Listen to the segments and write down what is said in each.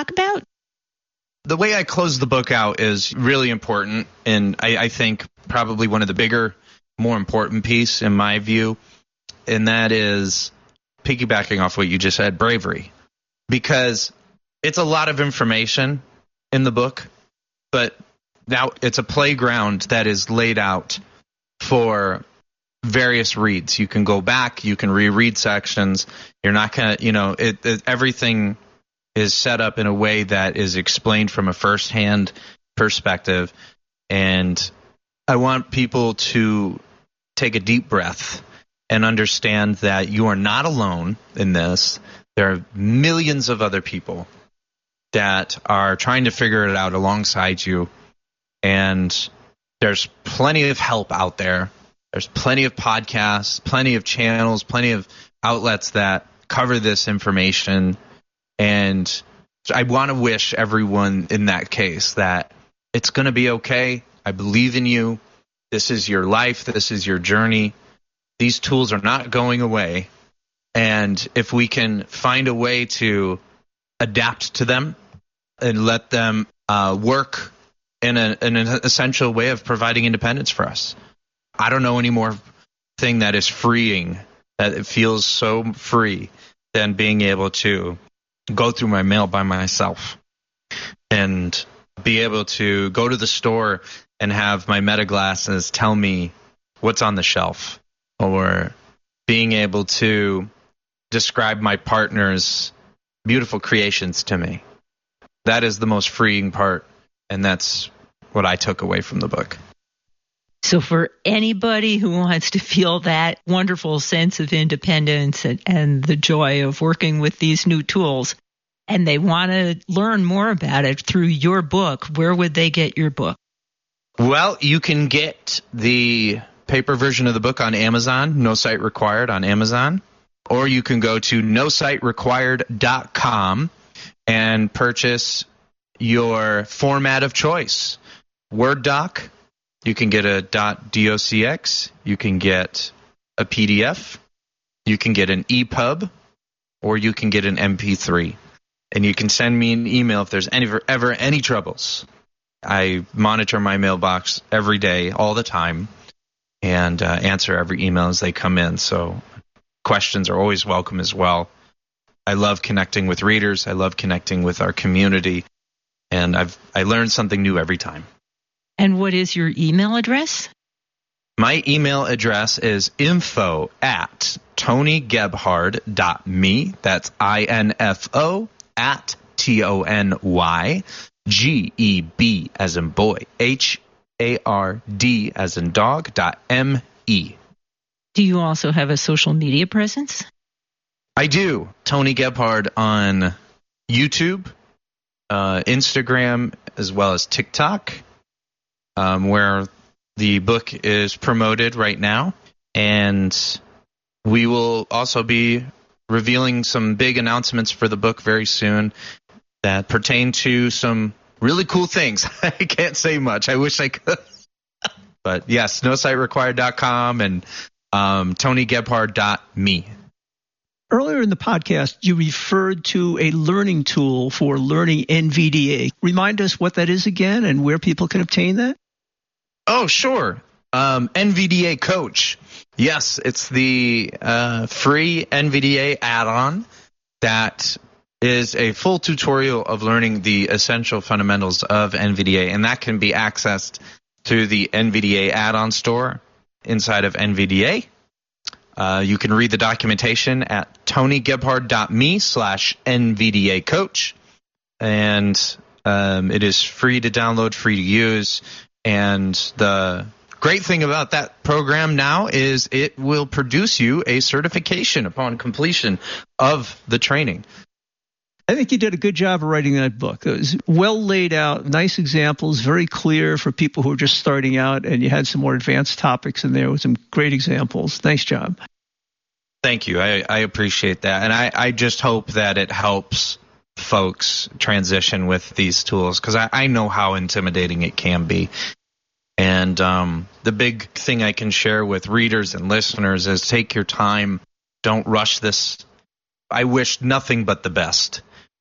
talk about? The way I close the book out is really important, and I think probably one of the bigger, more important piece in my view, and that is piggybacking off what you just said, bravery. Because it's a lot of information in the book, but now it's a playground that is laid out for various reads. You can go back, you can reread sections. You're not going to, everything is set up in a way that is explained from a first-hand perspective. And I want people to take a deep breath and understand that you are not alone in this. There are millions of other people that are trying to figure it out alongside you. And there's plenty of help out there. There's plenty of podcasts, plenty of channels, plenty of outlets that cover this information. And I want to wish everyone in that case that it's going to be okay. I believe in you. This is your life. This is your journey. These tools are not going away. And if we can find a way to adapt to them and let them work in an essential way of providing independence for us. I don't know any more thing that is freeing, that it feels so free, than being able to go through my mail by myself and be able to go to the store and have my Meta glasses tell me what's on the shelf, or being able to describe my partner's beautiful creations to me. That is the most freeing part, and that's what I took away from the book. So for anybody who wants to feel that wonderful sense of independence and the joy of working with these new tools, and they want to learn more about it through your book, where would they get your book? Well, you can get the paper version of the book on Amazon, No Site Required on Amazon, or you can go to nositerequired.com and purchase your format of choice. Word doc, you can get a .docx, you can get a PDF, you can get an EPUB, or you can get an MP3. And you can send me an email if there's ever any troubles. I monitor my mailbox every day, all the time, and answer every email as they come in. So questions are always welcome as well. I love connecting with readers. I love connecting with our community. And I learn something new every time. And what is your email address? My email address is info@tonygebhard.me. That's INFO at TONYGEB as in boy, HARD as in dog, .me. Do you also have a social media presence? I do. Tony Gebhard on YouTube, Instagram, as well as TikTok, where the book is promoted right now. And we will also be revealing some big announcements for the book very soon that pertain to some really cool things. I can't say much. I wish I could. But yes, nositerequired.com and tonygebhard.me. Earlier in the podcast, you referred to a learning tool for learning NVDA. Remind us what that is again and where people can obtain that? Oh, sure. NVDA Coach. Yes, it's the free NVDA add-on that is a full tutorial of learning the essential fundamentals of NVDA, and that can be accessed through the NVDA add-on store inside of NVDA. You can read the documentation at tonygebhard.me/NVDA coach, and it is free to download, free to use, and the great thing about that program now is it will produce you a certification upon completion of the training. I think you did a good job of writing that book. It was well laid out, nice examples, very clear for people who are just starting out, and you had some more advanced topics in there with some great examples. Nice job. Thank you. I appreciate that. And I just hope that it helps folks transition with these tools, because I know how intimidating it can be. And the big thing I can share with readers and listeners is take your time. Don't rush this. I wish nothing but the best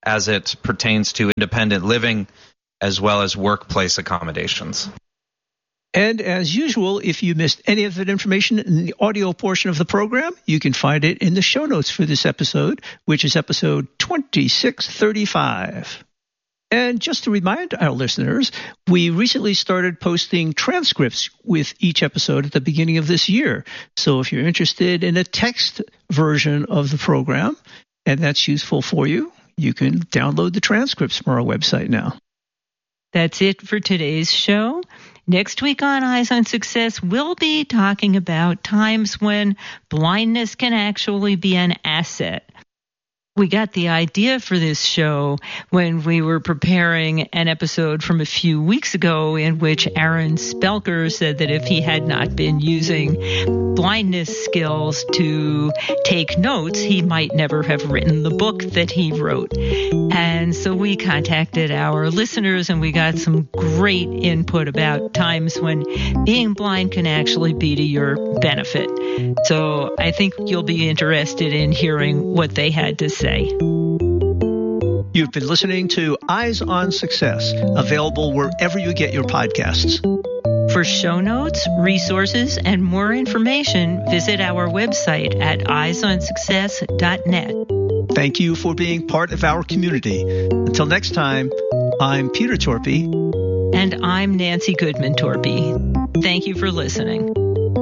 as it pertains to independent living as well as workplace accommodations. And as usual, if you missed any of that information in the audio portion of the program, you can find it in the show notes for this episode, which is episode 2635. And just to remind our listeners, we recently started posting transcripts with each episode at the beginning of this year. So if you're interested in a text version of the program, and that's useful for you, you can download the transcripts from our website now. That's it for today's show. Next week on Eyes on Success, we'll be talking about times when blindness can actually be an asset. We got the idea for this show when we were preparing an episode from a few weeks ago in which Aaron Spelker said that if he had not been using blindness skills to take notes, he might never have written the book that he wrote. And so we contacted our listeners and we got some great input about times when being blind can actually be to your benefit. So I think you'll be interested in hearing what they had to say. You've been listening to Eyes on Success, available wherever you get your podcasts. For show notes, resources, and more information, visit our website at eyesonsuccess.net. Thank you for being part of our community. Until next time, I'm Peter Torpy. And I'm Nancy Goodman Torpy. Thank you for listening.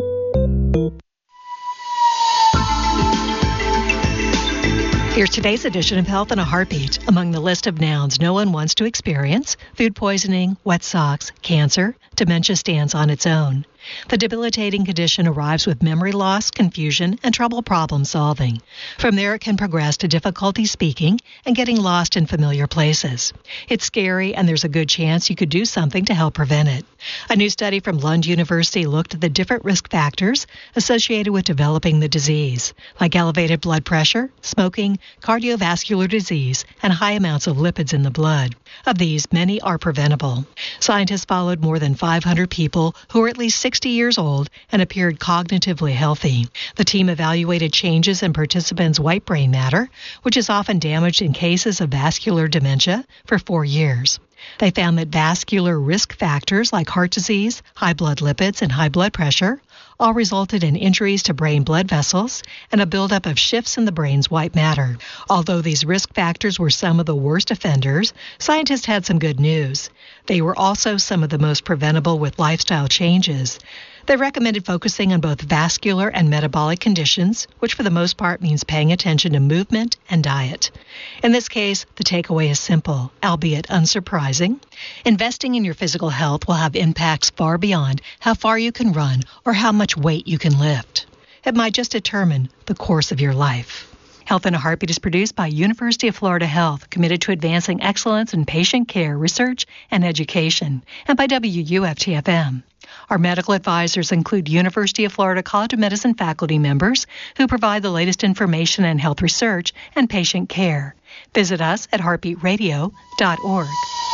Here's today's edition of Health in a Heartbeat. Among the list of nouns no one wants to experience, food poisoning, wet socks, cancer, dementia stands on its own. The debilitating condition arrives with memory loss, confusion, and trouble problem solving. From there, it can progress to difficulty speaking and getting lost in familiar places. It's scary, and there's a good chance you could do something to help prevent it. A new study from Lund University looked at the different risk factors associated with developing the disease, like elevated blood pressure, smoking, cardiovascular disease, and high amounts of lipids in the blood. Of these, many are preventable. Scientists followed more than 500 people who were at least 60 years old and appeared cognitively healthy. The team evaluated changes in participants' white brain matter, which is often damaged in cases of vascular dementia, for 4 years. They found that vascular risk factors like heart disease, high blood lipids, and high blood pressure all resulted in injuries to brain blood vessels and a buildup of shifts in the brain's white matter. Although these risk factors were some of the worst offenders, scientists had some good news. They were also some of the most preventable with lifestyle changes. They recommended focusing on both vascular and metabolic conditions, which for the most part means paying attention to movement and diet. In this case, the takeaway is simple, albeit unsurprising. Investing in your physical health will have impacts far beyond how far you can run or how much weight you can lift. It might just determine the course of your life. Health in a Heartbeat is produced by University of Florida Health, committed to advancing excellence in patient care, research, and education, and by WUFT-FM. Our medical advisors include University of Florida College of Medicine faculty members who provide the latest information in health research and patient care. Visit us at heartbeatradio.org.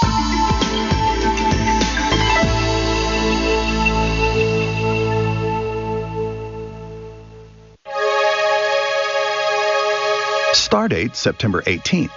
Stardate September 18th.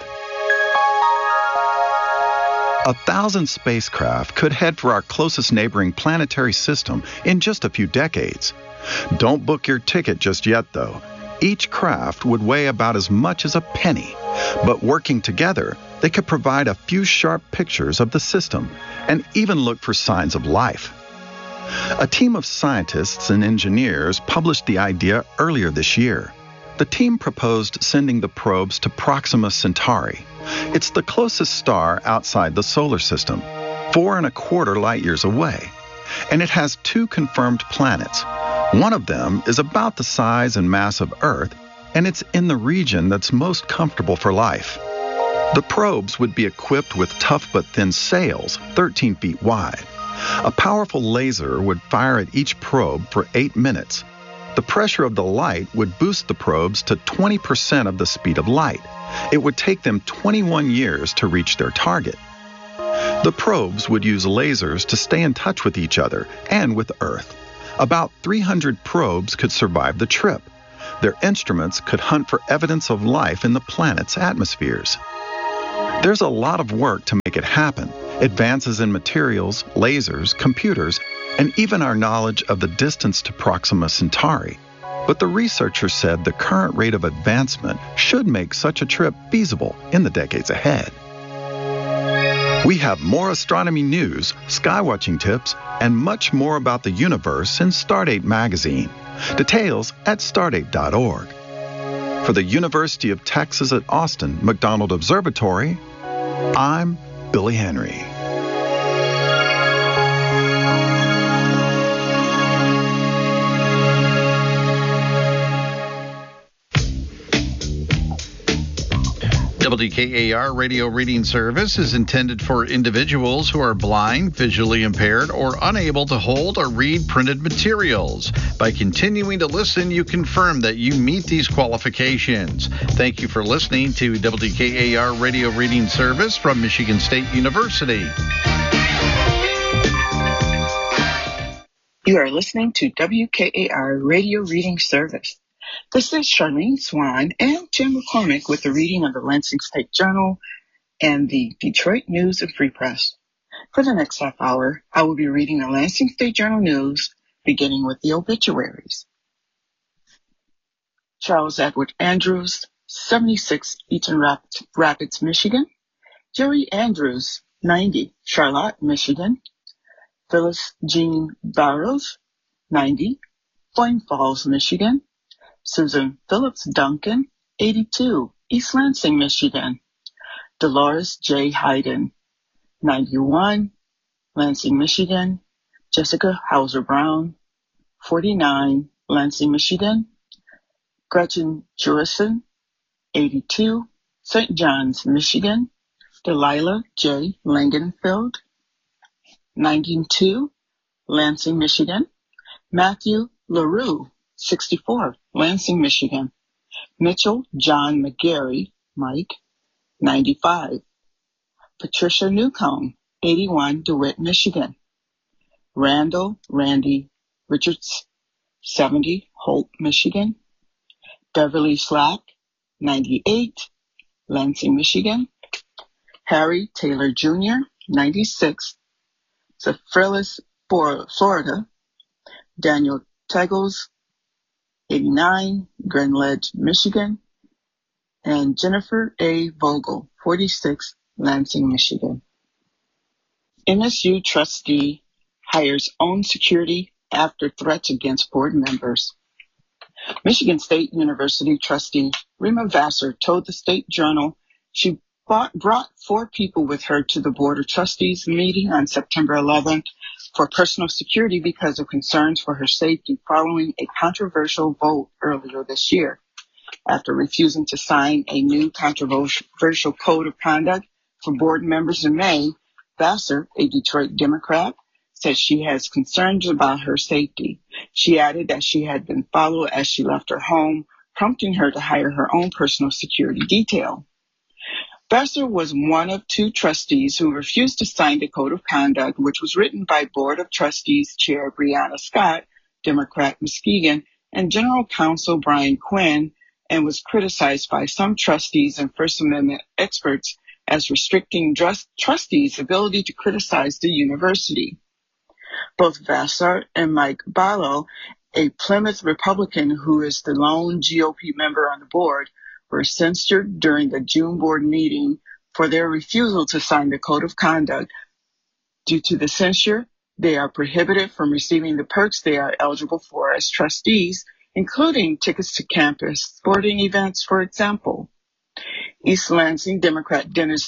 1,000 spacecraft could head for our closest neighboring planetary system in just a few decades. Don't book your ticket just yet, though. Each craft would weigh about as much as a penny, but working together, they could provide a few sharp pictures of the system and even look for signs of life. A team of scientists and engineers published the idea earlier this year. The team proposed sending the probes to Proxima Centauri. It's the closest star outside the solar system, 4.25 light years away. And it has 2 confirmed planets. One of them is about the size and mass of Earth, and it's in the region that's most comfortable for life. The probes would be equipped with tough but thin sails, 13 feet wide. A powerful laser would fire at each probe for 8 minutes. The pressure of the light would boost the probes to 20% of the speed of light. It would take them 21 years to reach their target. The probes would use lasers to stay in touch with each other and with Earth. About 300 probes could survive the trip. Their instruments could hunt for evidence of life in the planet's atmospheres. There's a lot of work to make it happen. Advances in materials, lasers, computers, and even our knowledge of the distance to Proxima Centauri. But the researchers said the current rate of advancement should make such a trip feasible in the decades ahead. We have more astronomy news, skywatching tips, and much more about the universe in Stardate magazine. Details at stardate.org. For the University of Texas at Austin McDonald Observatory, I'm Billy Henry. WKAR Radio Reading Service is intended for individuals who are blind, visually impaired, or unable to hold or read printed materials. By continuing to listen, you confirm that you meet these qualifications. Thank you for listening to WKAR Radio Reading Service from Michigan State University. You are listening to WKAR Radio Reading Service. This is Charlene Swan and Jim McCormick with the reading of the Lansing State Journal and the Detroit News and Free Press. For the next half hour, I will be reading the Lansing State Journal news, beginning with the obituaries. Charles Edward Andrews, 76, Eaton Rapids, Michigan. Jerry Andrews, 90, Charlotte, Michigan. Phyllis Jean Barrows, 90, Foyne Falls, Michigan. Susan Phillips Duncan, 82, East Lansing, Michigan. Dolores J. Hayden, 91, Lansing, Michigan. Jessica Hauser Brown, 49, Lansing, Michigan. Gretchen Jurison, 82, St. John's, Michigan. Delilah J. Langenfeld, 92, Lansing, Michigan. Matthew LaRue, 64, Lansing, Michigan. Mitchell John McGarry, Mike, 95. Patricia Newcomb, 81, DeWitt, Michigan. Randall Randy Richards, 70, Holt, Michigan. Beverly Slack, 98, Lansing, Michigan. Harry Taylor Jr., 96, Zephyrilus, Florida. Daniel Teggles, 89, Grand Ledge, Michigan. And Jennifer A. Vogel, 46, Lansing, Michigan. MSU trustee hires own security after threats against board members. Michigan State University trustee Rima Vassar told the State Journal she brought 4 people with her to the Board of Trustees meeting on September 11th for personal security because of concerns for her safety following a controversial vote earlier this year. After refusing to sign a new controversial code of conduct for board members in May, Vassar, a Detroit Democrat, said she has concerns about her safety. She added that she had been followed as she left her home, prompting her to hire her own personal security detail. Vassar was one of 2 trustees who refused to sign the Code of Conduct, which was written by Board of Trustees Chair Brianna Scott, Democrat Muskegon, and General Counsel Brian Quinn, and was criticized by some trustees and First Amendment experts as restricting trustees' ability to criticize the university. Both Vassar and Mike Ballo, a Plymouth Republican who is the lone GOP member on the board, were censured during the June board meeting for their refusal to sign the Code of Conduct. Due to the censure, they are prohibited from receiving the perks they are eligible for as trustees, including tickets to campus sporting events, for example. East Lansing Democrat Dennis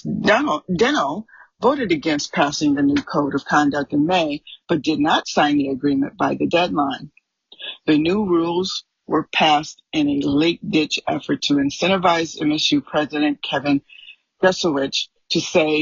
Deno voted against passing the new Code of Conduct in May, but did not sign the agreement by the deadline. The new rules were passed in a late-ditch effort to incentivize MSU President Kevin Gusowicz to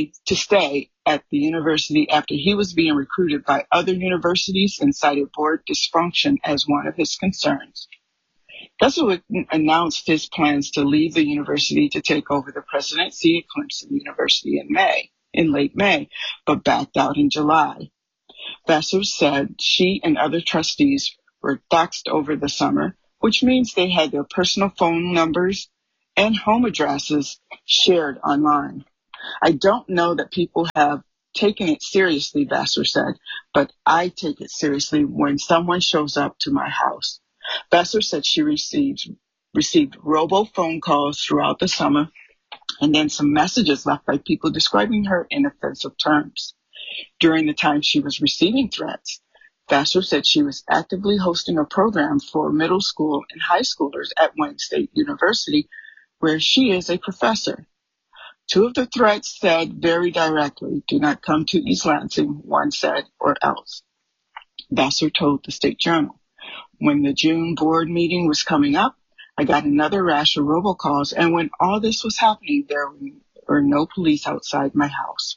stay at the university after he was being recruited by other universities and cited board dysfunction as one of his concerns. Gusowicz announced his plans to leave the university to take over the presidency at Clemson University in late May, but backed out in July. Vassar said she and other trustees were doxxed over the summer, which means they had their personal phone numbers and home addresses shared online. I don't know that people have taken it seriously, Vassar said, but I take it seriously when someone shows up to my house. Vassar said she received robo-phone calls throughout the summer and then some messages left by people describing her in offensive terms. During the time she was receiving threats, Vassar said she was actively hosting a program for middle school and high schoolers at Wayne State University, where she is a professor. Two of the threats said very directly, "Do not come to East Lansing," one said, "or else." Vassar told the State Journal, "When the June board meeting was coming up, I got another rash of robocalls, and when all this was happening, there were no police outside my house."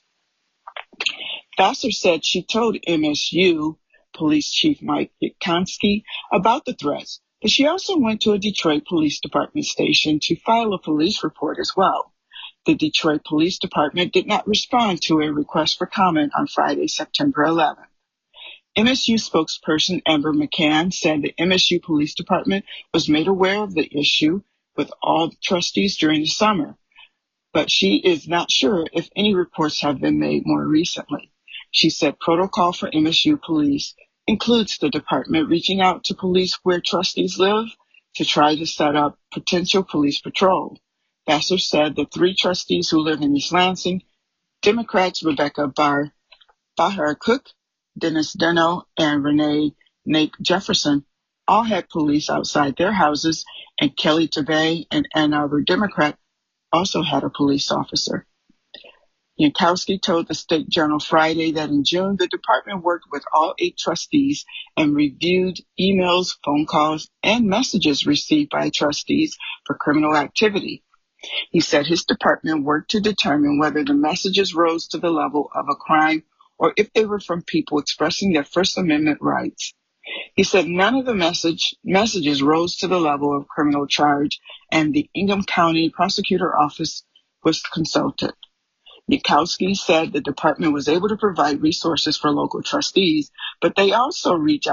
Vassar said she told MSU Police Chief Mike Yankowski about the threats, but she also went to a Detroit Police Department station to file a police report as well. The Detroit Police Department did not respond to a request for comment on Friday, September 11th. MSU spokesperson Amber McCann said the MSU Police Department was made aware of the issue with all trustees during the summer, but she is not sure if any reports have been made more recently. She said protocol for MSU police includes the department reaching out to police where trustees live to try to set up potential police patrol. Vassar said the three trustees who live in East Lansing, Democrats Rebecca Bahar Cook, Dennis Deno, and Renee Nate Jefferson, all had police outside their houses, and Kelly Tabay, an Ann Arbor Democrat, also had a police officer. Yankowski told the State Journal Friday that in June, the department worked with all 8 trustees and reviewed emails, phone calls, and messages received by trustees for criminal activity. He said his department worked to determine whether the messages rose to the level of a crime or if they were from people expressing their First Amendment rights. He said none of the messages rose to the level of criminal charge, and the Ingham County Prosecutor Office was consulted. Yankowski said the department was able to provide resources for local trustees, but they also reached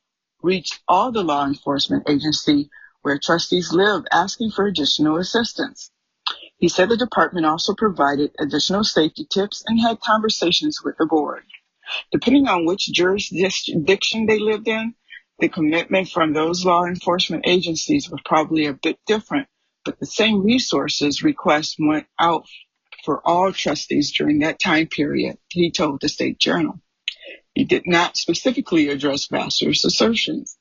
all the law enforcement agency where trustees live asking for additional assistance. He said the department also provided additional safety tips and had conversations with the board. Depending on which jurisdiction they lived in, the commitment from those law enforcement agencies was probably a bit different, but the same resources requests went out for all trustees during that time period, he told the State Journal. He did not specifically address Vassar's assertions.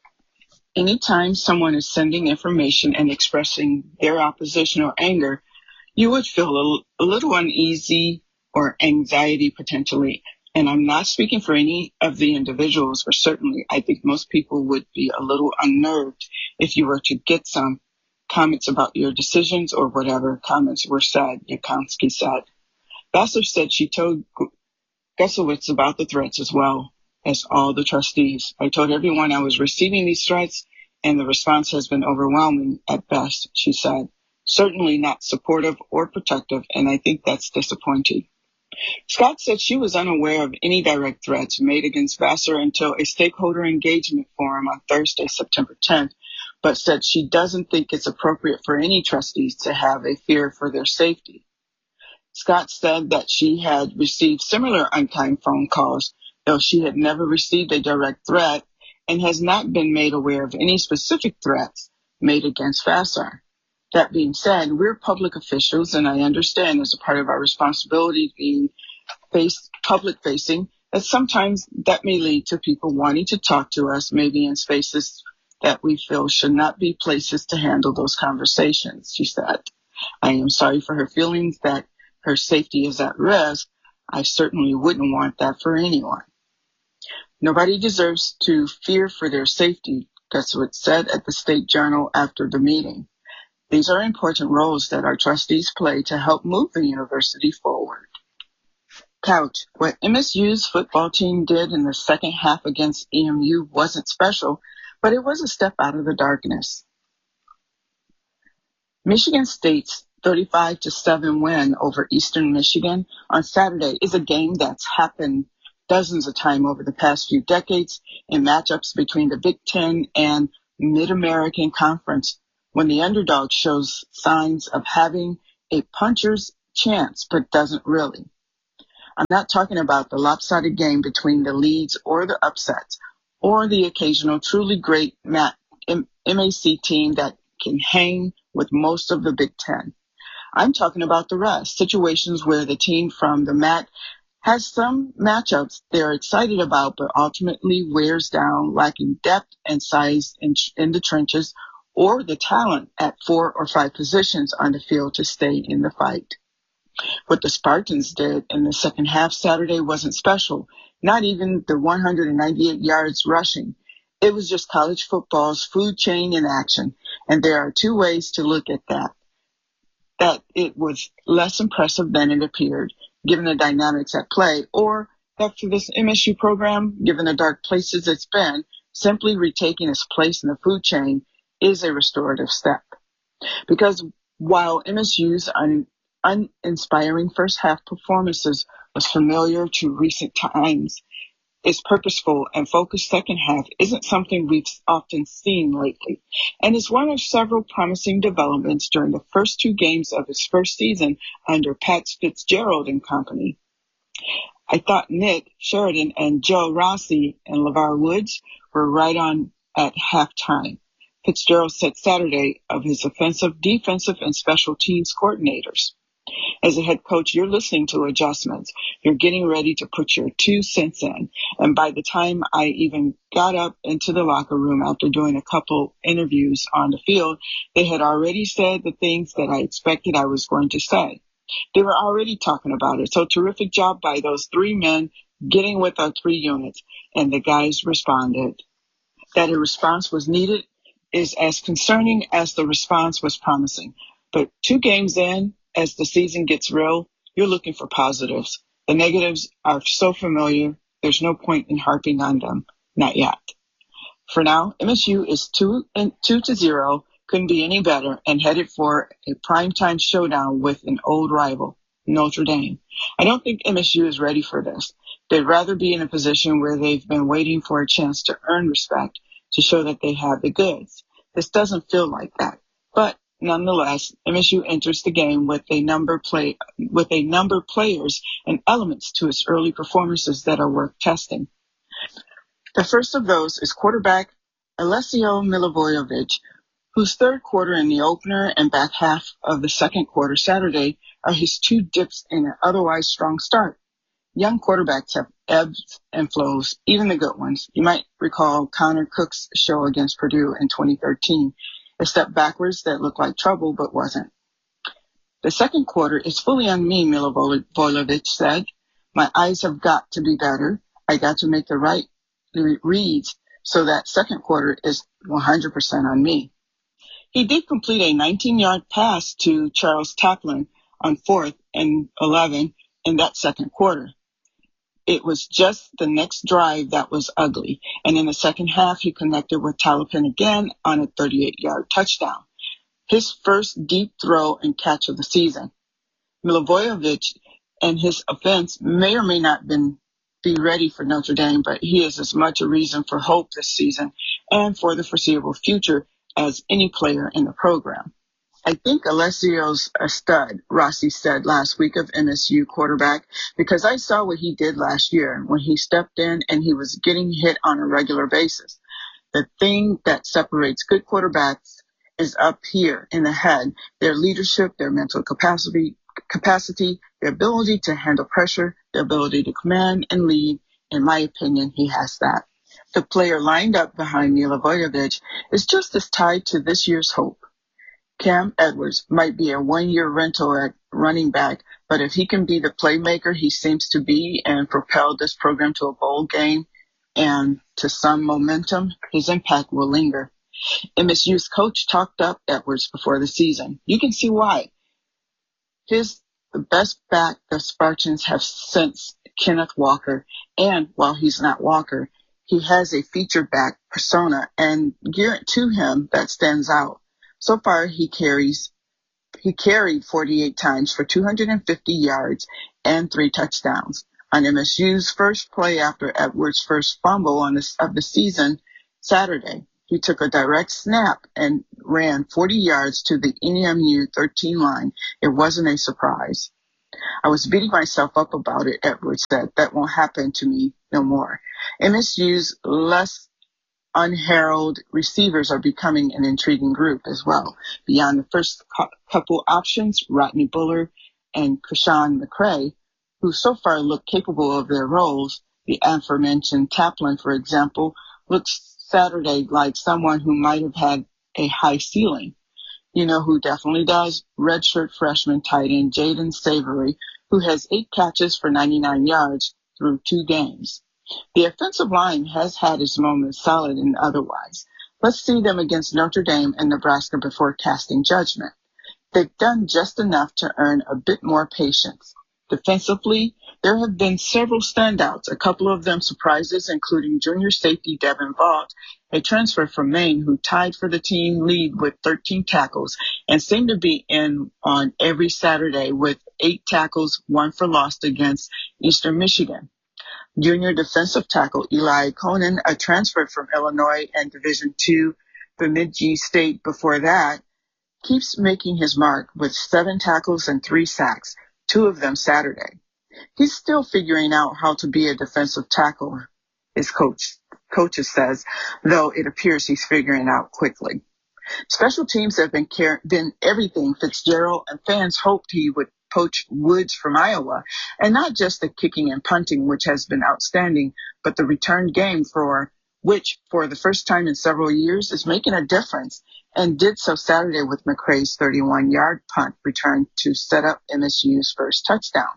Anytime someone is sending information and expressing their opposition or anger, you would feel a little uneasy or anxiety potentially. And I'm not speaking for any of the individuals, but certainly I think most people would be a little unnerved if you were to get some comments about your decisions or whatever comments were said, Yankowski said. Vassar said she told Gusowitz about the threats as well as all the trustees. I told everyone I was receiving these threats, and the response has been overwhelming at best, she said. Certainly not supportive or protective, and I think that's disappointing. Scott said she was unaware of any direct threats made against Vassar until a stakeholder engagement forum on Thursday, September 10th, but said she doesn't think it's appropriate for any trustees to have a fear for their safety. Scott said that she had received similar unkind phone calls, though she had never received a direct threat and has not been made aware of any specific threats made against Vassar. That being said, we're public officials, and I understand as a part of our responsibility being public-facing, that sometimes that may lead to people wanting to talk to us, maybe in spaces that we feel should not be places to handle those conversations, she said. I am sorry for her feelings that her safety is at risk. I certainly wouldn't want that for anyone. Nobody deserves to fear for their safety, Gusowitz said at the State Journal after the meeting. These are important roles that our trustees play to help move the university forward. Couch, what MSU's football team did in the second half against EMU wasn't special, but it was a step out of the darkness. Michigan State's 35-7 win over Eastern Michigan on Saturday is a game that's happened dozens of times over the past few decades in matchups between the Big Ten and Mid-American Conference, when the underdog shows signs of having a puncher's chance, but doesn't really. I'm not talking about the lopsided game between the leads or the upsets, or the occasional truly great MAC team that can hang with most of the Big Ten. I'm talking about the rest, situations where the team from the MAC has some matchups they're excited about, but ultimately wears down, lacking depth and size in the trenches, or the talent at 4 or 5 positions on the field to stay in the fight. What the Spartans did in the second half Saturday wasn't special, not even the 198 yards rushing. It was just college football's food chain in action, and there are 2 ways to look at that. That it was less impressive than it appeared, given the dynamics at play, or that for this MSU program, given the dark places it's been, simply retaking its place in the food chain is a restorative step. Because while MSU's uninspiring first half performances was familiar to recent times, its purposeful and focused second half isn't something we've often seen lately, and is one of several promising developments during the first 2 games of its first season under Pat Fitzgerald and company. I thought Nick Sheridan and Joe Rossi and LeVar Woods were right on at halftime. Fitzgerald said Saturday of his offensive, defensive, and special teams coordinators. As a head coach, you're listening to adjustments. You're getting ready to put your 2 cents in. And by the time I even got up into the locker room after doing a couple interviews on the field, they had already said the things that I expected I was going to say. They were already talking about it. So terrific job by those 3 men getting with our 3 units. And the guys responded. That a response was needed is as concerning as the response was promising. But 2 games in, as the season gets real, you're looking for positives. The negatives are so familiar, there's no point in harping on them. Not yet. For now, MSU is 2-0, couldn't be any better, and headed for a primetime showdown with an old rival, Notre Dame. I don't think MSU is ready for this. They'd rather be in a position where they've been waiting for a chance to earn respect, to show that they have the goods. This doesn't feel like that. But nonetheless, MSU enters the game with a number of players and elements to its early performances that are worth testing. The first of those is quarterback Alessio Milivojevic, whose third quarter in the opener and back half of the second quarter Saturday are his 2 dips in an otherwise strong start. Young quarterbacks have ebbs and flows, even the good ones. You might recall Connor Cook's show against Purdue in 2013. A step backwards that looked like trouble but wasn't. The second quarter is fully on me, Milivojevic said. My eyes have got to be better. I got to make the right reads, so that second quarter is 100% on me. He did complete a 19-yard pass to Charles Taplin on 4th and 11 in that second quarter. It was just the next drive that was ugly, and in the second half he connected with Taplin again on a 38-yard touchdown, his first deep throw and catch of the season. Milivojevic and his offense may or may not be ready for Notre Dame, but he is as much a reason for hope this season and for the foreseeable future as any player in the program. I think Alessio's a stud, Rossi said last week of MSU quarterback, because I saw what he did last year when he stepped in and he was getting hit on a regular basis. The thing that separates good quarterbacks is up here in the head, their leadership, their mental capacity, their ability to handle pressure, their ability to command and lead. In my opinion, he has that. The player lined up behind Milivojevic is just as tied to this year's hope. Cam Edwards might be a 1-year rental at running back, but if he can be the playmaker he seems to be and propel this program to a bowl game and to some momentum, his impact will linger. MSU's coach talked up Edwards before the season. You can see why. He's the best back the Spartans have since Kenneth Walker, and while he's not Walker, he has a featured back persona and gear to him that stands out. So far, he carried 48 times for 250 yards and 3 touchdowns. On MSU's first play after Edwards' first fumble of the season Saturday, he took a direct snap and ran 40 yards to the NEMU 13 line. It wasn't a surprise. I was beating myself up about it, Edwards said. That won't happen to me no more. MSU's less unheralded receivers are becoming an intriguing group as well. Beyond the first couple options, Rodney Buller and Krishan McCray, who so far look capable of their roles, the aforementioned Taplin, for example, looks Saturday like someone who might have had a high ceiling. You know who definitely does? Redshirt freshman tight end Jaden Savory, who has 8 catches for 99 yards through 2 games. The offensive line has had its moments, solid and otherwise. Let's see them against Notre Dame and Nebraska before casting judgment. They've done just enough to earn a bit more patience. Defensively, there have been several standouts, a couple of them surprises, including junior safety Devin Vaught, a transfer from Maine who tied for the team lead with 13 tackles and seemed to be in on every Saturday with 8 tackles, 1 for loss against Eastern Michigan. Junior defensive tackle Eli Conan, a transfer from Illinois and Division II Bemidji State before that, keeps making his mark with 7 tackles and 3 sacks, 2 of them Saturday. He's still figuring out how to be a defensive tackle, his coaches says, though it appears he's figuring out quickly. Special teams have been everything Fitzgerald, and fans hoped he would poach Woods from Iowa, and not just the kicking and punting, which has been outstanding, but the return game which for the first time in several years is making a difference, and did so Saturday with McCray's 31-yard punt return to set up MSU's first touchdown.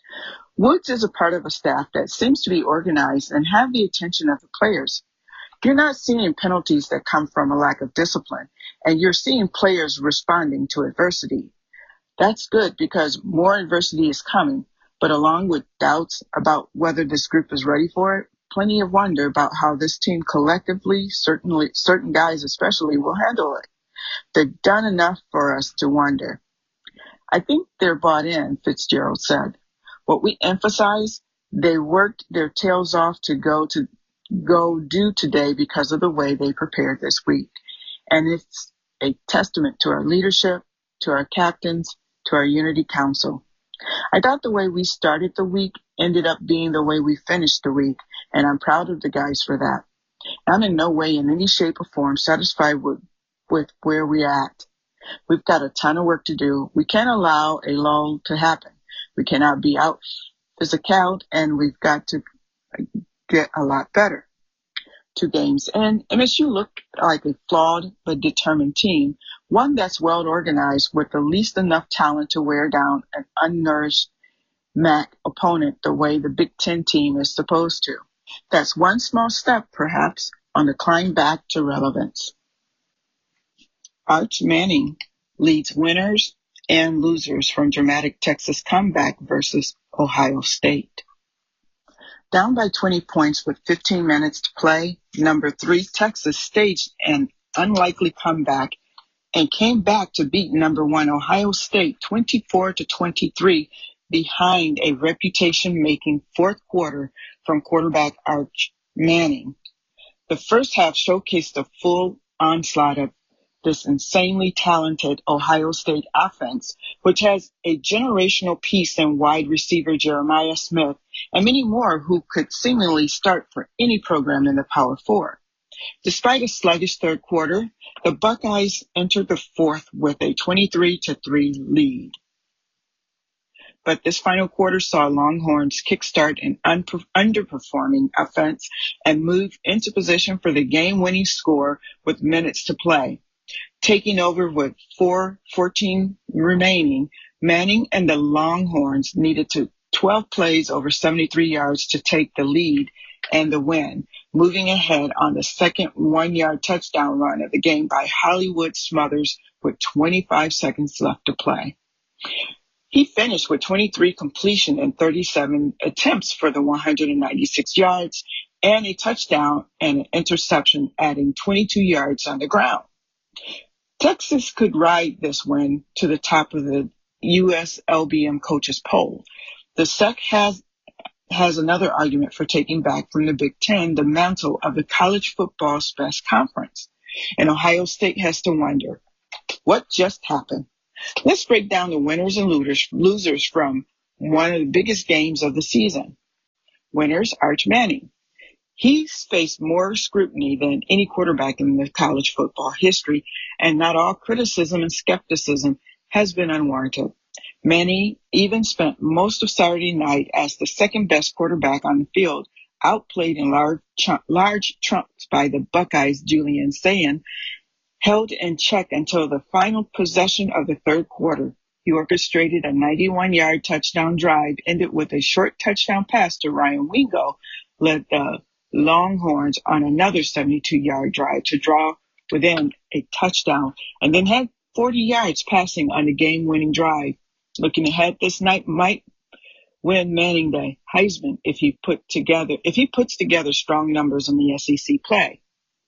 Woods is a part of a staff that seems to be organized and have the attention of the players. You're not seeing penalties that come from a lack of discipline, and you're seeing players responding to adversity. That's good because more adversity is coming, but along with doubts about whether this group is ready for it, plenty of wonder about how this team collectively, certain guys especially, will handle it. They've done enough for us to wonder. I think they're bought in, Fitzgerald said. What we emphasize, they worked their tails off to go do today because of the way they prepared this week. And it's a testament to our leadership, to our captains, to our Unity Council. I thought the way we started the week ended up being the way we finished the week, and I'm proud of the guys for that. I'm in no way in any shape or form satisfied with where we're at. We've got a ton of work to do. We can't allow a lull to happen. We cannot be out physicaled, and we've got to get a lot better. 2 games in, MSU looked like a flawed but determined team, one that's well organized with at least enough talent to wear down an unnourished MAC opponent the way the Big Ten team is supposed to. That's one small step, perhaps, on the climb back to relevance. Arch Manning leads winners and losers from dramatic Texas comeback versus Ohio State. Down by 20 points with 15 minutes to play, number 3 Texas staged an unlikely comeback and came back to beat number 1 Ohio State 24-23 behind a reputation-making fourth quarter from quarterback Arch Manning. The first half showcased the full onslaught of this insanely talented Ohio State offense, which has a generational piece in wide receiver Jeremiah Smith and many more who could seemingly start for any program in the Power Four. Despite a sluggish third quarter, the Buckeyes entered the fourth with a 23-3 lead. But this final quarter saw Longhorns kickstart an underperforming offense and move into position for the game-winning score with minutes to play. Taking over with 4:14 remaining, Manning and the Longhorns needed 12 plays over 73 yards to take the lead and the win, moving ahead on the second 1-yard touchdown run of the game by Hollywood Smothers with 25 seconds left to play. He finished with 23 completion and 37 attempts for the 196 yards and a touchdown and an interception, adding 22 yards on the ground. Texas could ride this win to the top of the USLBM coaches poll. The SEC has another argument for taking back from the Big Ten the mantle of the college football's best conference. And Ohio State has to wonder, what just happened? Let's break down the winners and losers from one of the biggest games of the season. Winners, Arch Manning. He's faced more scrutiny than any quarterback in the college football history, and not all criticism and skepticism has been unwarranted. Manning even spent most of Saturday night as the second best quarterback on the field, outplayed in large chunks by the Buckeyes' Julian Sayin, held in check until the final possession of the third quarter. He orchestrated a 91-yard touchdown drive, ended with a short touchdown pass to Ryan Wingo, led the Longhorns on another 72-yard drive to draw within a touchdown, and then had 40 yards passing on the game-winning drive. Looking ahead, this night might win Manning the Heisman if he puts together strong numbers in the SEC play.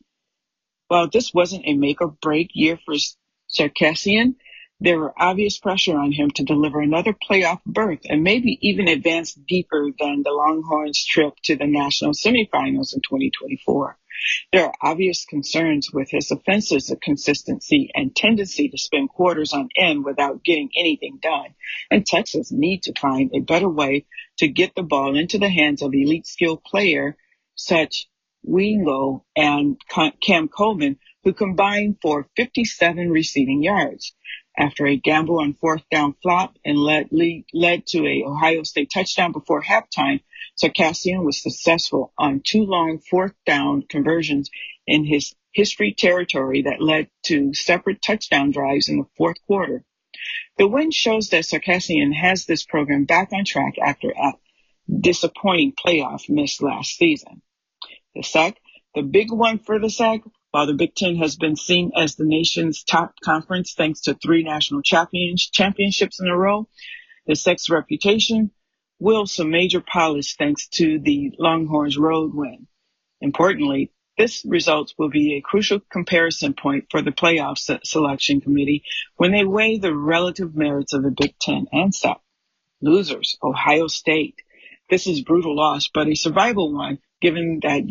While this wasn't a make-or-break year for Sarkisian, there were obvious pressure on him to deliver another playoff berth and maybe even advance deeper than the Longhorns' trip to the national semifinals in 2024. There are obvious concerns with his offensive consistency and tendency to spend quarters on end without getting anything done, and Texas needs to find a better way to get the ball into the hands of elite skilled players such Wingo and Cam Coleman, who combined for 57 receiving yards. After a gamble on fourth down flop and led to a Ohio State touchdown before halftime, Sarkisian was successful on two long fourth down conversions in his history territory that led to separate touchdown drives in the fourth quarter. The win shows that Sarkisian has this program back on track after a disappointing playoff miss last season. The SEC, the big one for the SEC, while the Big Ten has been seen as the nation's top conference thanks to 3 national championships in a row, the SEC's reputation will some major polish thanks to the Longhorns' road win. Importantly, this result will be a crucial comparison point for the playoff selection committee when they weigh the relative merits of the Big Ten and SEC. Losers, Ohio State. This is brutal loss, but a survival one, given that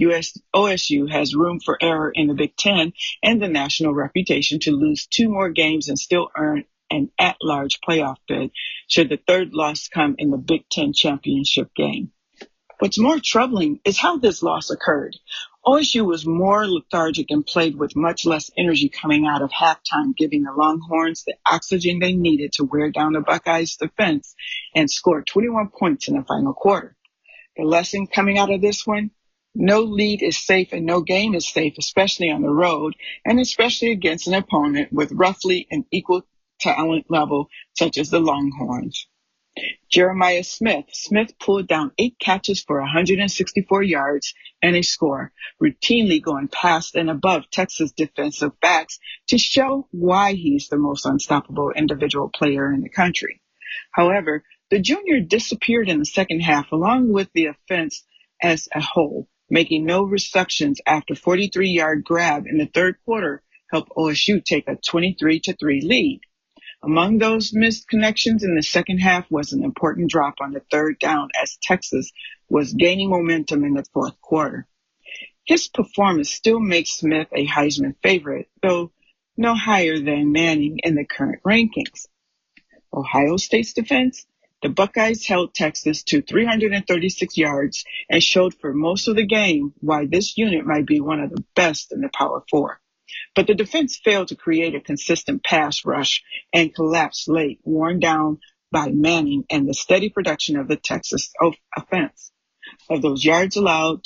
OSU has room for error in the Big Ten and the national reputation to lose 2 more games and still earn an at-large playoff bid should the third loss come in the Big Ten championship game. What's more troubling is how this loss occurred. OSU was more lethargic and played with much less energy coming out of halftime, giving the Longhorns the oxygen they needed to wear down the Buckeyes' defense and score 21 points in the final quarter. The lesson coming out of this one: no lead is safe and no game is safe, especially on the road, and especially against an opponent with roughly an equal talent level such as the Longhorns. Jeremiah Smith. Smith pulled down 8 catches for 164 yards and a score, routinely going past and above Texas defensive backs to show why he's the most unstoppable individual player in the country. However, the junior disappeared in the second half along with the offense as a whole, making no receptions after 43-yard grab in the third quarter helped OSU take a 23-3 lead. Among those missed connections in the second half was an important drop on the third down as Texas was gaining momentum in the fourth quarter. His performance still makes Smith a Heisman favorite, though no higher than Manning in the current rankings. Ohio State's defense. The Buckeyes held Texas to 336 yards and showed for most of the game why this unit might be one of the best in the Power Four. But the defense failed to create a consistent pass rush and collapsed late, worn down by Manning and the steady production of the Texas offense. Of those yards allowed,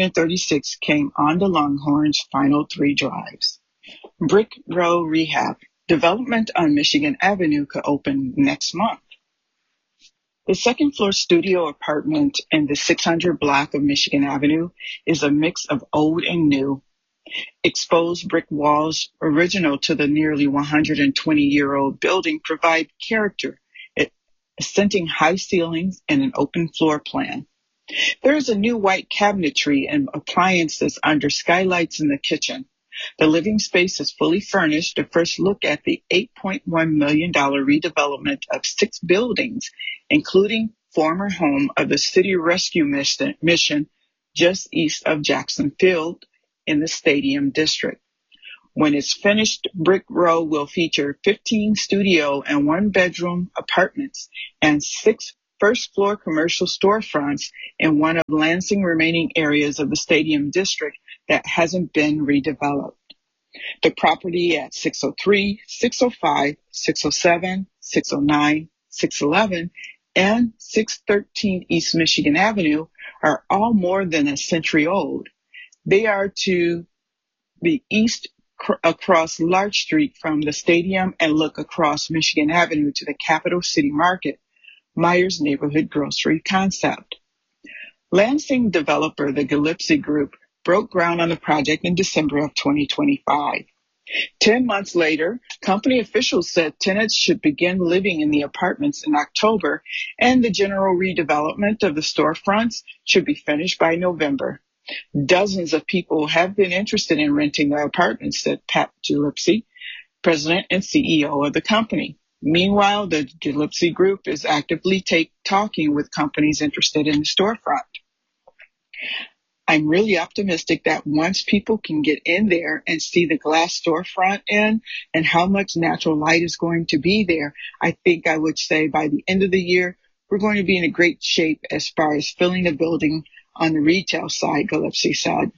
236 came on the Longhorns' final 3 drives. Brick Row Rehab. Development on Michigan Avenue could open next month. The second-floor studio apartment in the 600 block of Michigan Avenue is a mix of old and new. Exposed brick walls, original to the nearly 120-year-old building, provide character, ascending high ceilings and an open floor plan. There is a new white cabinetry and appliances under skylights in the kitchen. The living space is fully furnished. A first look at the $8.1 million redevelopment of 6 buildings, including former home of the City Rescue Mission just east of Jackson Field in the Stadium District. When it's finished, Brick Row will feature 15 studio and 1-bedroom apartments and 6 first-floor commercial storefronts in one of Lansing remaining areas of the Stadium District that hasn't been redeveloped. The property at 603, 605, 607, 609, 611, and 613 East Michigan Avenue are all more than a century old. They are to the east across Larch Street from the stadium and look across Michigan Avenue to the Capital City Market, Myers Neighborhood Grocery concept. Lansing developer, the Gillespie Group, broke ground on the project in December of 2025. 10 months later, company officials said tenants should begin living in the apartments in October, and the general redevelopment of the storefronts should be finished by November. Dozens of people have been interested in renting the apartments, said Pat Gillespie, president and CEO of the company. Meanwhile, the Gillespie Group is actively talking with companies interested in the storefront. I'm really optimistic that once people can get in there and see the glass storefront and how much natural light is going to be there, I think I would say by the end of the year, we're going to be in a great shape as far as filling the building on the retail side, Gillespie said.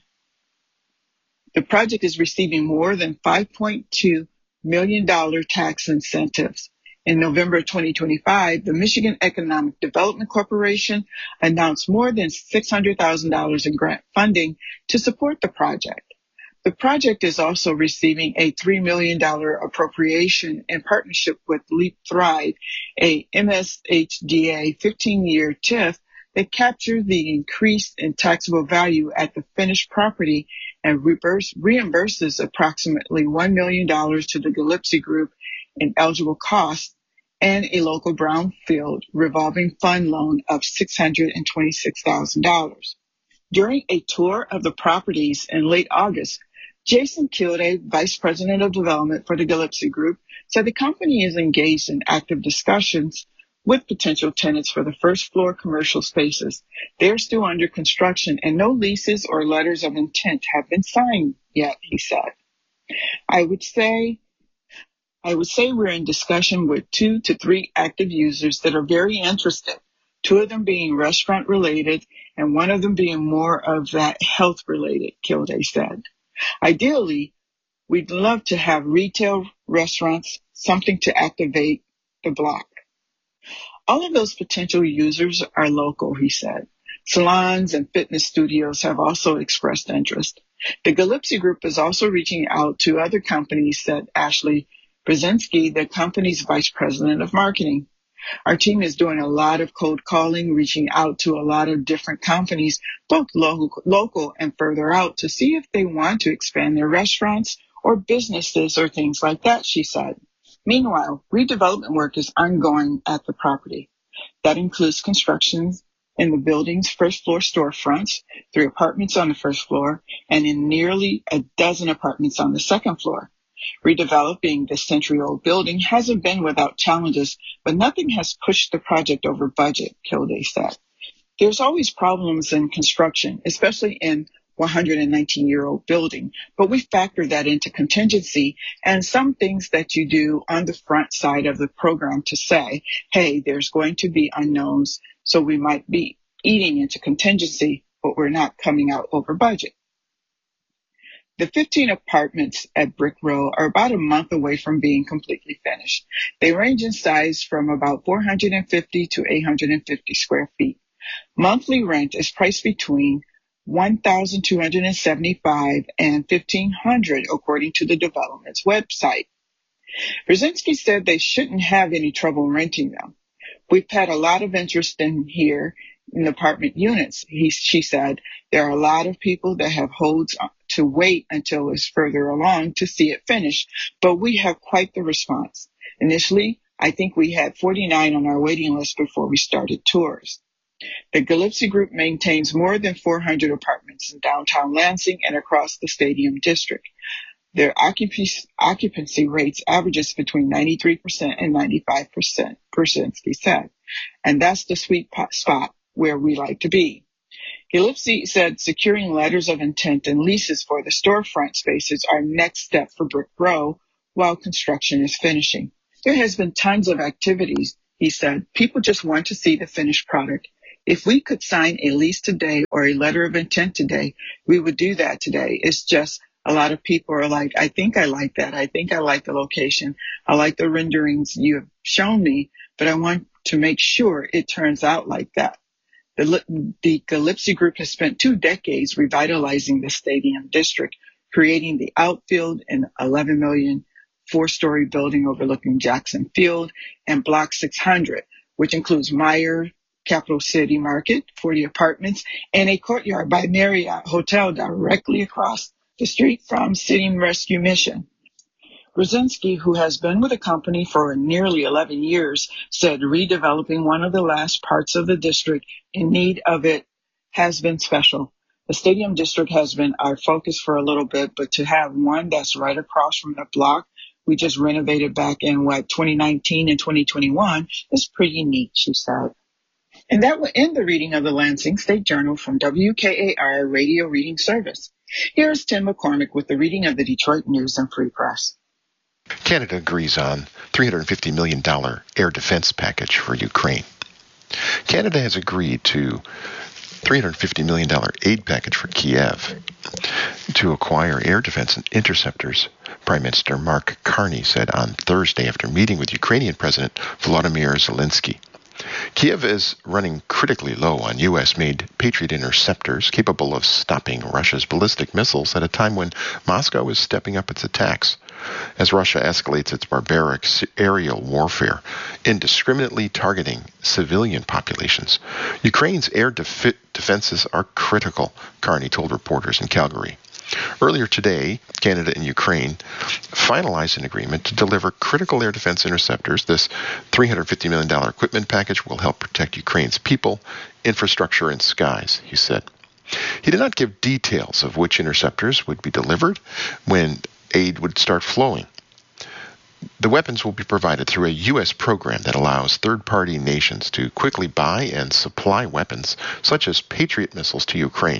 The project is receiving more than $5.2 million tax incentives. In November 2025, the Michigan Economic Development Corporation announced more than $600,000 in grant funding to support the project. The project is also receiving a $3 million appropriation in partnership with Leap Thrive, a MSHDA 15-year TIF that captures the increase in taxable value at the finished property and reimburses approximately $1 million to the Gillespie Group in eligible costs and a local brownfield revolving fund loan of $626,000. During a tour of the properties in late August, Jason Kilday, Vice President of Development for the Gillespie Group, said the company is engaged in active discussions with potential tenants for the first floor commercial spaces. They are still under construction and no leases or letters of intent have been signed yet, he said. I would say we're in discussion with 2 to 3 active users that are very interested, 2 of them being restaurant related and 1 of them being more of that health related, Kilday said. Ideally, we'd love to have retail, restaurants, something to activate the block. All of those potential users are local, he said. Salons and fitness studios have also expressed interest. The Gillespie Group is also reaching out to other companies, said Ashley Brzezinski, the company's vice president of marketing. Our team is doing a lot of cold calling, reaching out to a lot of different companies, both local and further out, to see if they want to expand their restaurants or businesses or things like that, she said. Meanwhile, redevelopment work is ongoing at the property. That includes construction in the building's first floor storefronts, 3 apartments on the first floor, and in nearly a dozen apartments on the second floor. Redeveloping this century-old building hasn't been without challenges, but nothing has pushed the project over budget, Kilday said. There's always problems in construction, especially in 119-year-old building, but we factor that into contingency and some things that you do on the front side of the program to say, hey, there's going to be unknowns, so we might be eating into contingency, but we're not coming out over budget. The 15 apartments at Brick Row are about a month away from being completely finished. They range in size from about 450 to 850 square feet. Monthly rent is priced between $1,275 and $1,500, according to the development's website. Brzezinski said they shouldn't have any trouble renting them. We've had a lot of interest in apartment units. She said there are a lot of people that have holds to wait until it's further along to see it finished, but we have quite the response. Initially, I think we had 49 on our waiting list before we started tours. The Gillespie Group maintains more than 400 apartments in downtown Lansing and across the Stadium District. Their occupancy rates averages between 93% and 95%, Brzezinski said, and that's the sweet spot where we like to be. Gillespie said securing letters of intent and leases for the storefront spaces are next step for Brick Row while construction is finishing. There has been tons of activities He said, people just want to see the finished product. If we could sign a lease today or a letter of intent today, we would do that today. It's just a lot of people are like, I think I like that. I think I like the location. I like the renderings you have shown me, but I want to make sure it turns out like that. The Gillespie Group has spent 2 decades revitalizing the stadium district, creating the outfield, an $11 million 4-story building overlooking Jackson Field, and Block 600, which includes Meyer, Capital City Market, 40 apartments, and a Courtyard by Marriott Hotel directly across the street from City Rescue Mission. Brzezinski, who has been with the company for nearly 11 years, said redeveloping one of the last parts of the district in need of it has been special. The stadium district has been our focus for a little bit, but to have one that's right across from the block we just renovated back in 2019 and 2021 is pretty neat, she said. And that will end the reading of the Lansing State Journal from WKAR Radio Reading Service. Here's Tim McCormick with the reading of the Detroit News and Free Press. Canada agrees on $350 million air defense package for Ukraine. Canada has agreed to $350 million aid package for Kiev to acquire air defense interceptors, Prime Minister Mark Carney said on Thursday after meeting with Ukrainian President Volodymyr Zelensky. Kiev is running critically low on U.S.-made Patriot interceptors capable of stopping Russia's ballistic missiles at a time when Moscow is stepping up its attacks. As Russia escalates its barbaric aerial warfare, indiscriminately targeting civilian populations, Ukraine's air defenses are critical, Carney told reporters in Calgary. Earlier today, Canada and Ukraine finalized an agreement to deliver critical air defense interceptors. This $350 million equipment package will help protect Ukraine's people, infrastructure, and skies, he said. He did not give details of which interceptors would be delivered when aid would start flowing. The weapons will be provided through a U.S. program that allows third-party nations to quickly buy and supply weapons, such as Patriot missiles, to Ukraine.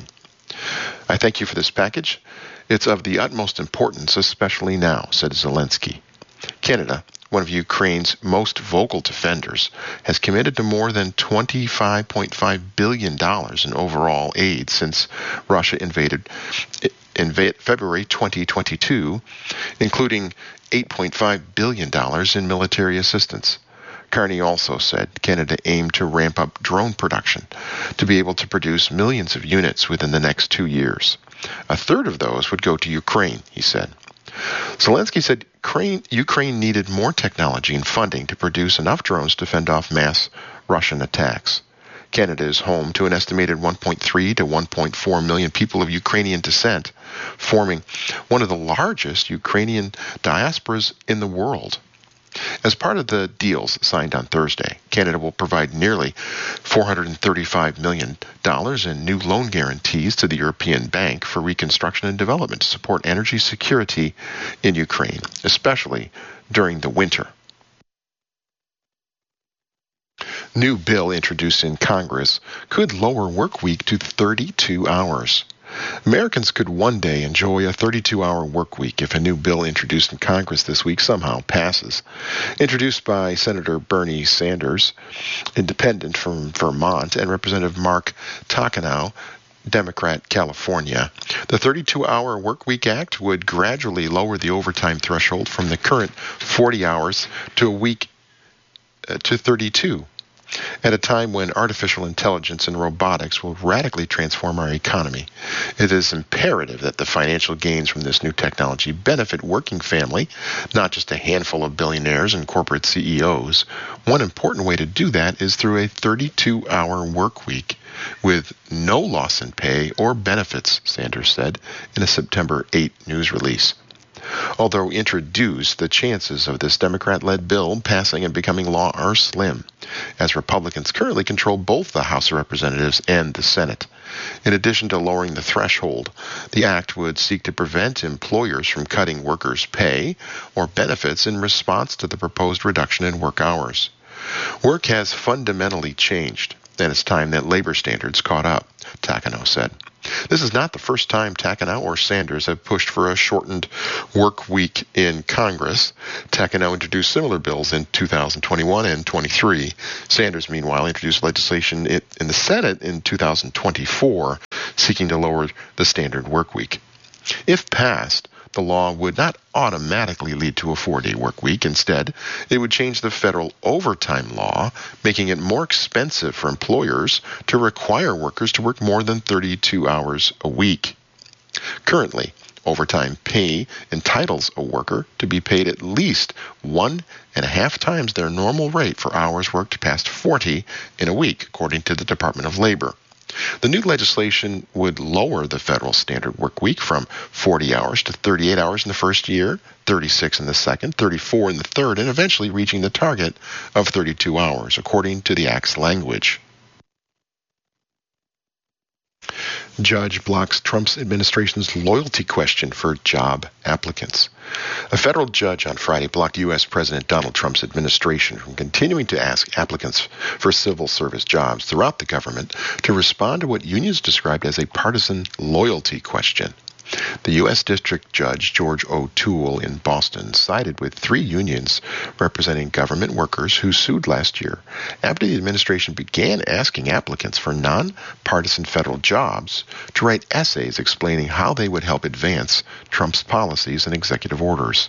I thank you for this package. It's of the utmost importance, especially now, said Zelensky. Canada, one of Ukraine's most vocal defenders, has committed to more than $25.5 billion in overall aid since Russia invaded in February 2022, including $8.5 billion in military assistance. Carney also said Canada aimed to ramp up drone production to be able to produce millions of units within the next 2 years. A third of those would go to Ukraine, he said. Zelensky said Ukraine needed more technology and funding to produce enough drones to fend off mass Russian attacks. Canada is home to an estimated 1.3 to 1.4 million people of Ukrainian descent, forming one of the largest Ukrainian diasporas in the world. As part of the deals signed on Thursday, Canada will provide nearly $435 million in new loan guarantees to the European Bank for Reconstruction and Development to support energy security in Ukraine, especially during the winter. New bill introduced in Congress could lower work week to 32 hours. Americans could one day enjoy a 32-hour work week if a new bill introduced in Congress this week somehow passes. Introduced by Senator Bernie Sanders, independent from Vermont, and Representative Mark Takanow, Democrat, California, the 32-hour Workweek Act would gradually lower the overtime threshold from the current 40 hours to a week to 32. At a time when artificial intelligence and robotics will radically transform our economy, it is imperative that the financial gains from this new technology benefit working family, not just a handful of billionaires and corporate CEOs. One important way to do that is through a 32-hour work week with no loss in pay or benefits, Sanders said in a September 8 news release. Although introduced, the chances of this Democrat-led bill passing and becoming law are slim, as Republicans currently control both the House of Representatives and the Senate. In addition to lowering the threshold, the act would seek to prevent employers from cutting workers' pay or benefits in response to the proposed reduction in work hours. Work has fundamentally changed, and it's time that labor standards caught up, Takanow said. This is not the first time Takano or Sanders have pushed for a shortened work week in Congress. Takano introduced similar bills in 2021 and 23. Sanders, meanwhile, introduced legislation in the Senate in 2024 seeking to lower the standard work week. If passed, the law would not automatically lead to a 4-day work week. Instead, it would change the federal overtime law, making it more expensive for employers to require workers to work more than 32 hours a week. Currently, overtime pay entitles a worker to be paid at least 1.5 times their normal rate for hours worked past 40 in a week, according to the Department of Labor. The new legislation would lower the federal standard work week from 40 hours to 38 hours in the first year, 36 in the second, 34 in the third, and eventually reaching the target of 32 hours, according to the Act's language. Judge blocks Trump's administration's loyalty question for job applicants. A federal judge on Friday blocked U.S. President Donald Trump's administration from continuing to ask applicants for civil service jobs throughout the government to respond to what unions described as a partisan loyalty question. The U.S. District Judge George O'Toole in Boston sided with 3 unions representing government workers who sued last year after the administration began asking applicants for nonpartisan federal jobs to write essays explaining how they would help advance Trump's policies and executive orders.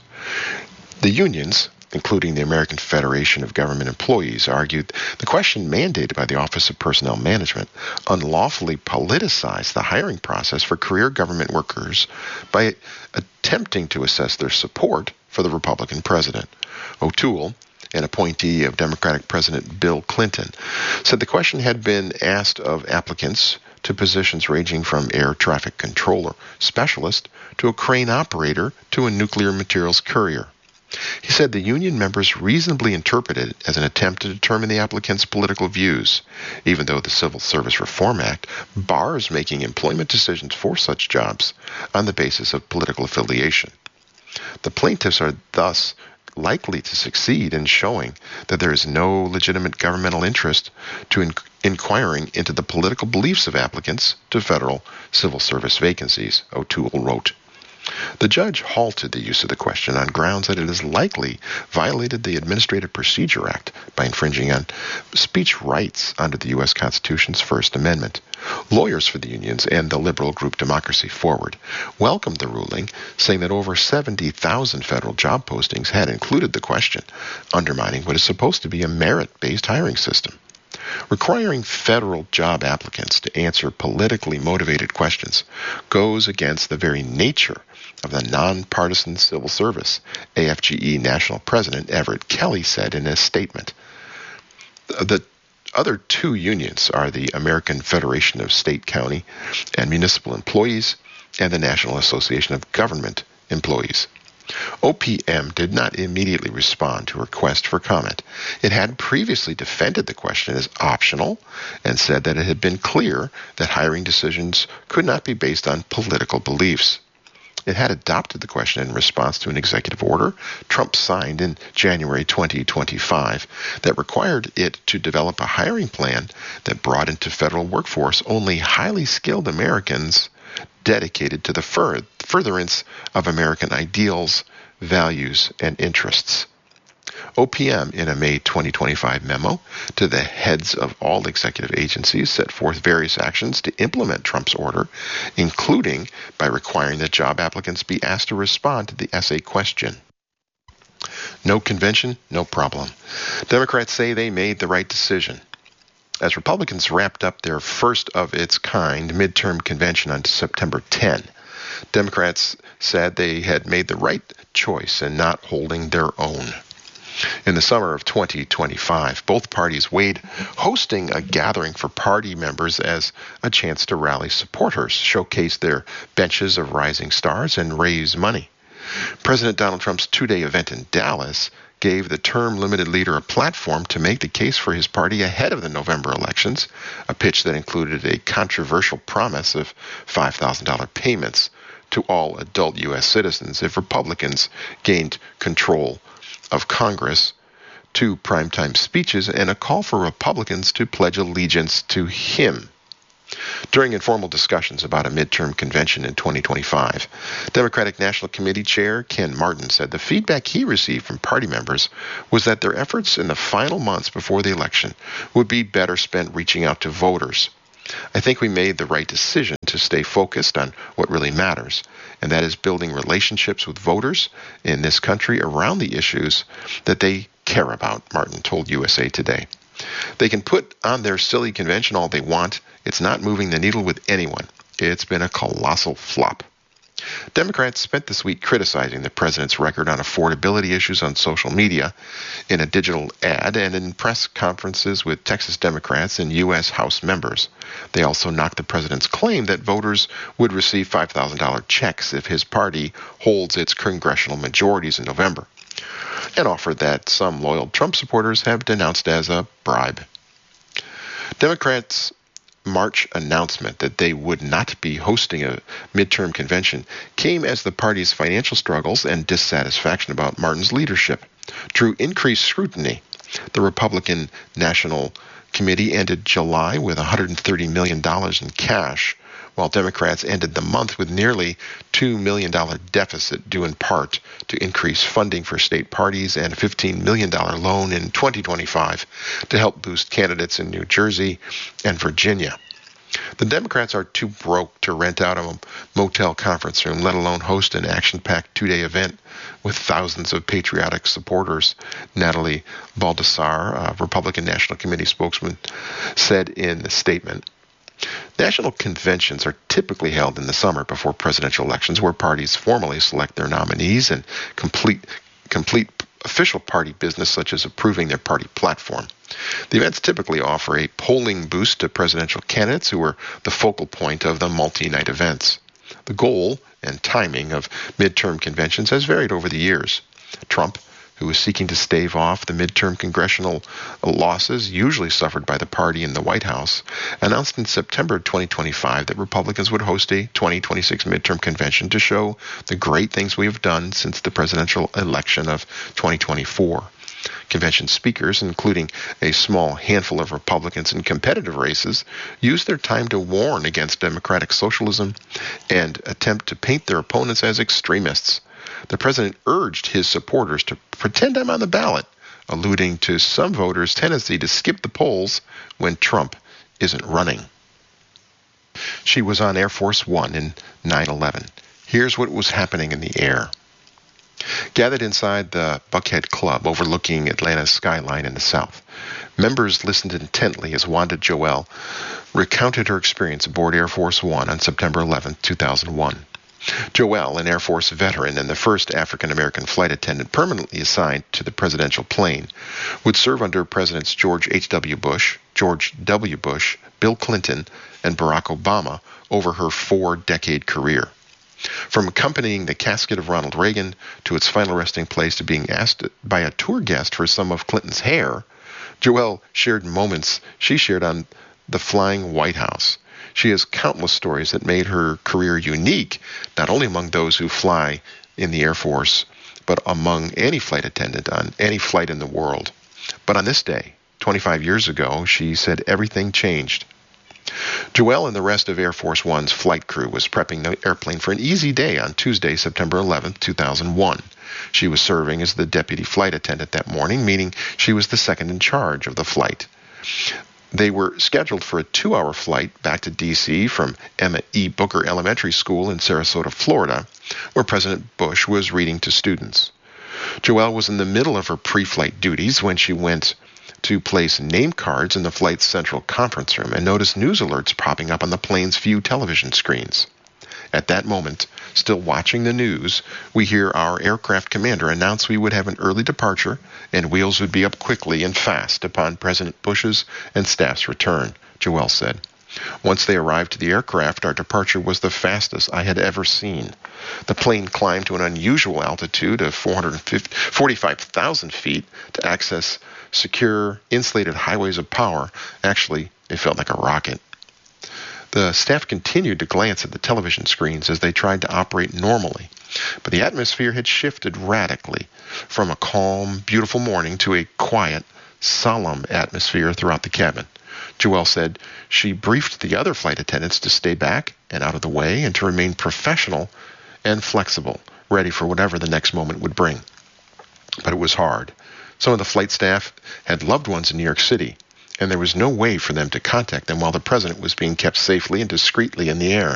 The unions, including the American Federation of Government Employees, argued the question mandated by the Office of Personnel Management unlawfully politicized the hiring process for career government workers by attempting to assess their support for the Republican president. O'Toole, an appointee of Democratic President Bill Clinton, said the question had been asked of applicants to positions ranging from air traffic controller specialist to a crane operator to a nuclear materials courier. He said the union members reasonably interpreted it as an attempt to determine the applicant's political views, even though the Civil Service Reform Act bars making employment decisions for such jobs on the basis of political affiliation. The plaintiffs are thus likely to succeed in showing that there is no legitimate governmental interest to inquiring into the political beliefs of applicants to federal civil service vacancies, O'Toole wrote. The judge halted the use of the question on grounds that it has likely violated the Administrative Procedure Act by infringing on speech rights under the U.S. Constitution's First Amendment. Lawyers for the unions and the liberal group Democracy Forward welcomed the ruling, saying that over 70,000 federal job postings had included the question, undermining what is supposed to be a merit-based hiring system. Requiring federal job applicants to answer politically motivated questions goes against the very nature of the nonpartisan civil service, AFGE National President Everett Kelly said in a statement. The other 2 unions are the American Federation of State, County, and Municipal Employees and the National Association of Government Employees. OPM did not immediately respond to a request for comment. It had previously defended the question as optional and said that it had been clear that hiring decisions could not be based on political beliefs. It had adopted the question in response to an executive order Trump signed in January 2025 that required it to develop a hiring plan that brought into federal workforce only highly skilled Americans dedicated to the furtherance of American ideals, values, and interests. OPM, in a May 2025 memo to the heads of all executive agencies, set forth various actions to implement Trump's order, including by requiring that job applicants be asked to respond to the essay question. No convention, no problem. Democrats say they made the right decision. As Republicans wrapped up their first-of-its-kind midterm convention on September 10, Democrats said they had made the right choice in not holding their own. In the summer of 2025, both parties weighed hosting a gathering for party members as a chance to rally supporters, showcase their benches of rising stars, and raise money. President Donald Trump's 2-day event in Dallas gave the term-limited leader a platform to make the case for his party ahead of the November elections, a pitch that included a controversial promise of $5,000 payments to all adult U.S. citizens if Republicans gained control of Congress, 2 primetime speeches, and a call for Republicans to pledge allegiance to him. During informal discussions about a midterm convention in 2025, Democratic National Committee Chair Ken Martin said the feedback he received from party members was that their efforts in the final months before the election would be better spent reaching out to voters. I think we made the right decision to stay focused on what really matters, and that is building relationships with voters in this country around the issues that they care about, Martin told USA Today. They can put on their silly convention all they want. It's not moving the needle with anyone. It's been a colossal flop. Democrats spent this week criticizing the president's record on affordability issues on social media, in a digital ad, and in press conferences with Texas Democrats and U.S. House members. They also knocked the president's claim that voters would receive $5,000 checks if his party holds its congressional majorities in November, and offered that some loyal Trump supporters have denounced as a bribe. Democrats' March announcement that they would not be hosting a midterm convention came as the party's financial struggles and dissatisfaction about Martin's leadership drew increased scrutiny. The Republican National Committee ended July with $130 million in cash, while Democrats ended the month with nearly $2 million deficit due in part to increased funding for state parties and a $15 million loan in 2025 to help boost candidates in New Jersey and Virginia. The Democrats are too broke to rent out a motel conference room, let alone host an action-packed two-day event with thousands of patriotic supporters, Natalie Baldassar, a Republican National Committee spokesman, said in the statement. National conventions are typically held in the summer before presidential elections, where parties formally select their nominees and complete official party business such as approving their party platform. The events typically offer a polling boost to presidential candidates who are the focal point of the multi-night events. The goal and timing of midterm conventions has varied over the years. Trump, who is seeking to stave off the midterm congressional losses usually suffered by the party in the White House, announced in September 2025 that Republicans would host a 2026 midterm convention to show the great things we have done since the presidential election of 2024. Convention speakers, including a small handful of Republicans in competitive races, used their time to warn against democratic socialism and attempt to paint their opponents as extremists. The president urged his supporters to pretend I'm on the ballot, alluding to some voters' tendency to skip the polls when Trump isn't running. She was on Air Force One in 9/11. Here's what was happening in the air. Gathered inside the Buckhead Club overlooking Atlanta's skyline in the south, members listened intently as Wanda Joelle recounted her experience aboard Air Force One on September 11, 2001. Joelle, an Air Force veteran and the first African-American flight attendant permanently assigned to the presidential plane, would serve under Presidents George H.W. Bush, George W. Bush, Bill Clinton, and Barack Obama over her 4-decade career. From accompanying the casket of Ronald Reagan to its final resting place to being asked by a tour guest for some of Clinton's hair, Joelle shared moments she shared on the flying White House. She has countless stories that made her career unique, not only among those who fly in the Air Force, but among any flight attendant on any flight in the world. But on this day, 25 years ago, she said everything changed. Joelle and the rest of Air Force One's flight crew was prepping the airplane for an easy day on Tuesday, September 11, 2001. She was serving as the deputy flight attendant that morning, meaning she was the second in charge of the flight. They were scheduled for a 2-hour flight back to D.C. from Emma E. Booker Elementary School in Sarasota, Florida, where President Bush was reading to students. Joelle was in the middle of her pre-flight duties when she went to place name cards in the flight's central conference room and noticed news alerts popping up on the plane's few television screens. At that moment, still watching the news, we hear our aircraft commander announce we would have an early departure and wheels would be up quickly and fast upon President Bush's and staff's return, Joelle said. Once they arrived to the aircraft, our departure was the fastest I had ever seen. The plane climbed to an unusual altitude of 45,000 feet to access secure, insulated highways of power. Actually, it felt like a rocket. The staff continued to glance at the television screens as they tried to operate normally, but the atmosphere had shifted radically from a calm, beautiful morning to a quiet, solemn atmosphere throughout the cabin. Jewel said she briefed the other flight attendants to stay back and out of the way and to remain professional and flexible, ready for whatever the next moment would bring. But it was hard. Some of the flight staff had loved ones in New York City, and there was no way for them to contact them while the president was being kept safely and discreetly in the air.